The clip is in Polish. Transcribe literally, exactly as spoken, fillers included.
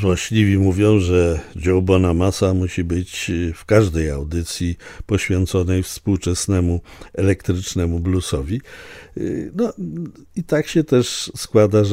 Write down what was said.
Złośliwi mówią, że Joe Bonamassa musi być w każdej audycji poświęconej współczesnemu elektrycznemu bluesowi. No i tak się też składa, że